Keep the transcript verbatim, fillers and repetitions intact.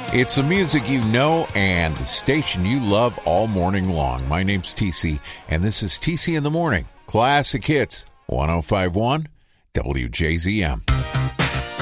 It's the music you know and the station you love all morning long. My name's T C, and this is T C in the Morning. Classic Hits, one oh five point one W J Z M.